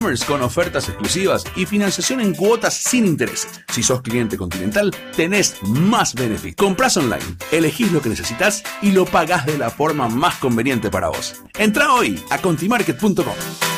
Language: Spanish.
con ofertas exclusivas y financiación en cuotas sin interés. Si sos cliente Continental, tenés más beneficios. Comprás online, elegís lo que necesitas y lo pagás de la forma más conveniente para vos. Entrá hoy a contimarket.com.